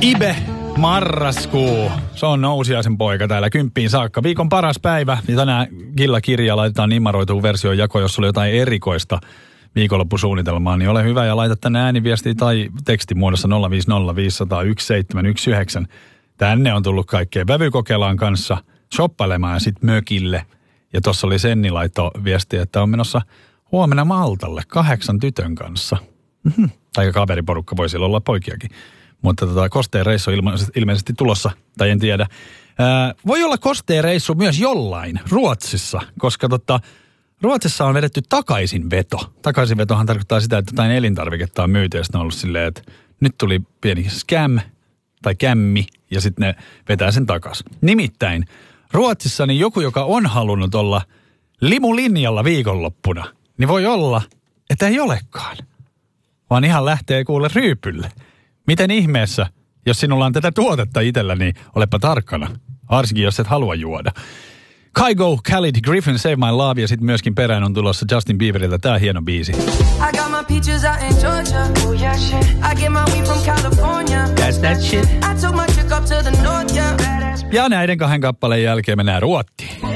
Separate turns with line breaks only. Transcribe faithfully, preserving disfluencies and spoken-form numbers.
Ibe, marraskuu. Se on nousiaisen poika täällä kymppiin saakka. Viikon paras päivä. Ja tänään Gilla Kirja laitetaan immaroituun version jako, jos oli jotain erikoista viikonloppusuunnitelmaa, niin ole hyvä ja laita tänne ääniviestiä tai tekstimuodossa nolla viisi nolla viisi nolla nolla yksi seitsemän yksi yhdeksän. Tänne on tullut kaikkea vävykokelaan kanssa shoppailemaan ja sitten mökille. Ja tuossa oli Senni laitto viestiä, että on menossa huomenna Maltalle kahdeksan tytön kanssa. Mm-hmm. Tai kaveriporukka voi siellä olla poikiakin. Mutta tota, kosteen reissu on ilma- ilmeisesti tulossa, tai en tiedä. Ää, voi olla kosteen reissu myös jollain Ruotsissa, koska tota, Ruotsissa on vedetty takaisinveto. Takaisinvetohan tarkoittaa sitä, että jotain elintarviketta on myyty, ja sitten on ollut silleen, että nyt tuli pieni scam tai kämmi, ja sitten ne vetää sen takaisin. Nimittäin Ruotsissa niin joku, joka on halunnut olla limulinjalla viikonloppuna, niin voi olla, että ei olekaan, vaan ihan lähtee kuule ryypylle. Miten ihmeessä, jos sinulla on tätä tuotetta itsellä, niin olepa tarkkana. Varsinkin, jos et halua juoda. Kygo, Khalid, Griffin, Save My Love ja sitten myöskin perään on tulossa Justin Bieberiltä tää hieno biisi. I got my peaches out in Georgia. Oh yeah shit. I get my weed from California. That's that shit. I took my chick up to the north, yeah. Ja näiden kahden kappaleen jälkeen mennään Ruottiin.